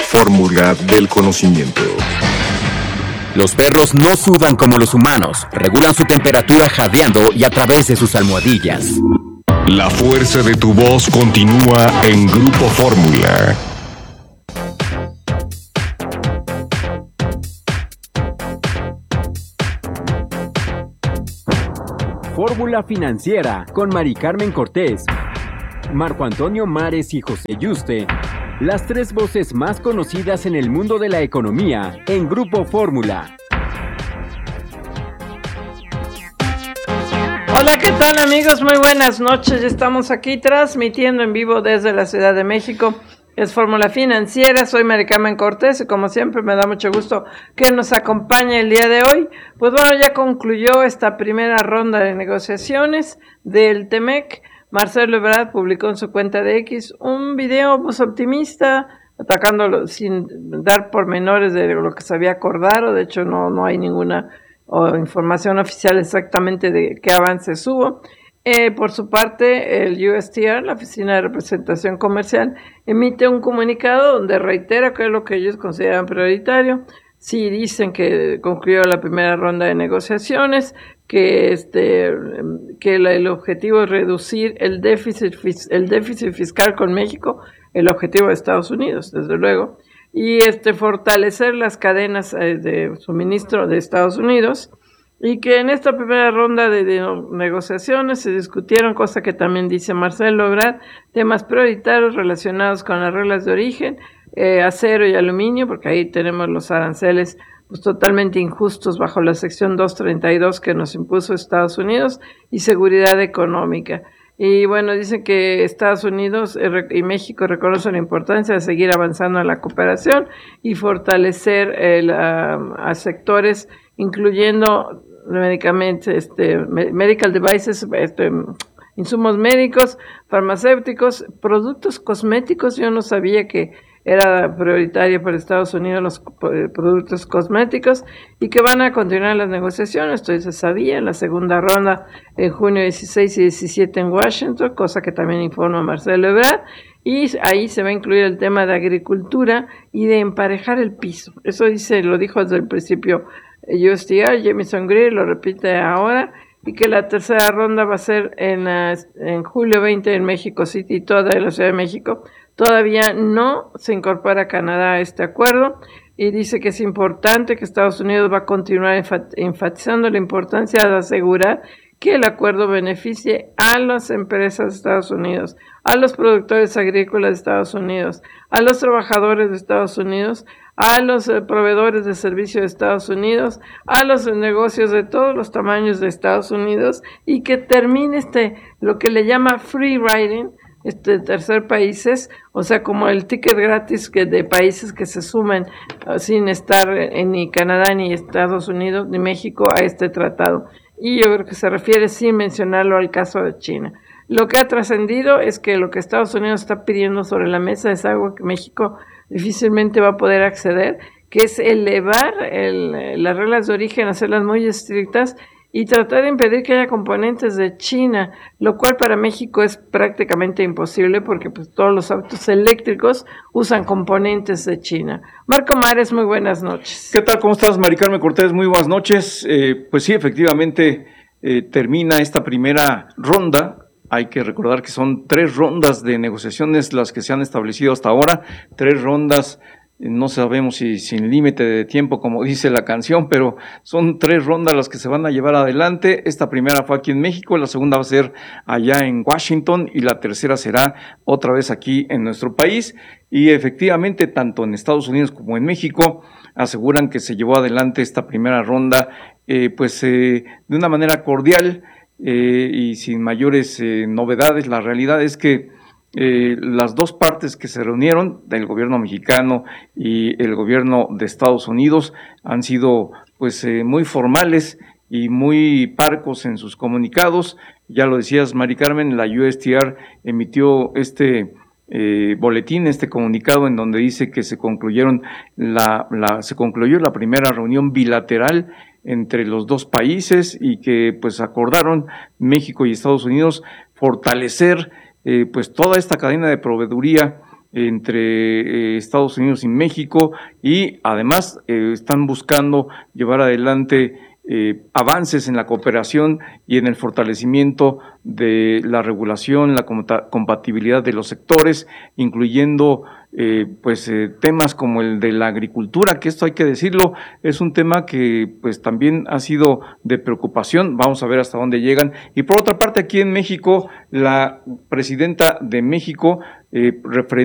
fórmula del conocimiento. Los perros no sudan como los humanos, regulan su temperatura jadeando y a través de sus almohadillas. La fuerza de tu voz continúa en Grupo Fórmula. Fórmula Financiera con Mari Carmen Cortés, Marco Antonio Mares y José Yuste, las tres voces más conocidas en el mundo de la economía en Grupo Fórmula. Hola, ¿qué tal amigos? Muy buenas noches. Estamos aquí transmitiendo en vivo desde la Ciudad de México. Es Fórmula Financiera, soy Mari Carmen Cortés y como siempre me da mucho gusto que nos acompañe el día de hoy. Pues bueno, ya concluyó esta primera ronda de negociaciones del TEMEC. Marcelo Ebrard publicó en su cuenta de X un video pues optimista, atacándolo sin dar pormenores de lo que se había acordado. De hecho no hay ninguna información oficial exactamente de qué avances hubo. Por su parte, el USTR, la Oficina de Representación Comercial, emite un comunicado donde reitera que es lo que ellos consideran prioritario. Sí dicen que concluyó la primera ronda de negociaciones, que el objetivo es reducir el déficit fiscal con México, el objetivo de Estados Unidos, desde luego, y fortalecer las cadenas de suministro de Estados Unidos. Y que en esta primera ronda de negociaciones se discutieron, cosa que también dice Marcelo Ebrard, temas prioritarios relacionados con las reglas de origen, acero y aluminio, porque ahí tenemos los aranceles pues, totalmente injustos bajo la sección 232 que nos impuso Estados Unidos, y seguridad económica. Y bueno, dicen que Estados Unidos y México reconocen la importancia de seguir avanzando en la cooperación y fortalecer a sectores, incluyendo medicamentos, medical devices, insumos médicos, farmacéuticos, productos cosméticos. Yo no sabía que era prioritario para Estados Unidos los productos cosméticos, y que van a continuar las negociaciones. Esto se sabía en la segunda ronda en junio 16 y 17 en Washington, cosa que también informa Marcelo Ebrard, y ahí se va a incluir el tema de agricultura y de emparejar el piso. Eso lo dijo desde el principio USTR, Jamieson Greer lo repite ahora, y que la tercera ronda va a ser en julio 20 en México City y toda la Ciudad de México. Todavía no se incorpora Canadá a este acuerdo, y dice que es importante que Estados Unidos va a continuar enfatizando la importancia de asegurar que el acuerdo beneficie a las empresas de Estados Unidos, a los productores agrícolas de Estados Unidos, a los trabajadores de Estados Unidos, a los proveedores de servicios de Estados Unidos, a los negocios de todos los tamaños de Estados Unidos, y que termine lo que le llama free riding, tercer países, o sea, como el ticket gratis de países que se sumen sin estar ni Canadá, ni Estados Unidos, ni México a este tratado. Y yo creo que se refiere sin mencionarlo al caso de China. Lo que ha trascendido es que lo que Estados Unidos está pidiendo sobre la mesa es algo que México difícilmente va a poder acceder, que es elevar las reglas de origen, hacerlas muy estrictas y tratar de impedir que haya componentes de China, lo cual para México es prácticamente imposible porque pues todos los autos eléctricos usan componentes de China. Marco Mares, muy buenas noches. ¿Qué tal? ¿Cómo estás, Mari Carmen Cortés? Muy buenas noches. Pues sí, efectivamente termina esta primera ronda. Hay que recordar que son 3 rondas de negociaciones las que se han establecido hasta ahora, 3 rondas. No sabemos si sin límite de tiempo, como dice la canción, pero son 3 rondas las que se van a llevar adelante. Esta primera fue aquí en México, la segunda va a ser allá en Washington y la tercera será otra vez aquí en nuestro país. Y efectivamente, tanto en Estados Unidos como en México aseguran que se llevó adelante esta primera ronda de una manera cordial y sin mayores novedades. La realidad es que las dos partes que se reunieron, del gobierno mexicano y el gobierno de Estados Unidos, han sido muy formales y muy parcos en sus comunicados. Ya lo decías, Mari Carmen, la USTR emitió boletín, comunicado en donde dice que se concluyó la primera reunión bilateral entre los dos países y que acordaron México y Estados Unidos fortalecer toda esta cadena de proveeduría entre Estados Unidos y México, y además están buscando llevar adelante avances en la cooperación y en el fortalecimiento de la regulación, la compatibilidad de los sectores, incluyendo temas como el de la agricultura, que esto hay que decirlo, es un tema que pues también ha sido de preocupación. Vamos a ver hasta dónde llegan. Y por otra parte, aquí en México, la presidenta de México